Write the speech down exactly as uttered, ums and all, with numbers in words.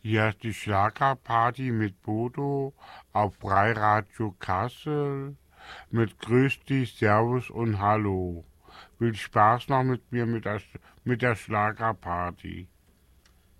Hier ist die Schlagerparty mit Bodo auf Freiradio Kassel mit Grüß dich, Servus und Hallo. Viel Spaß noch mit mir mit der, mit der Schlagerparty.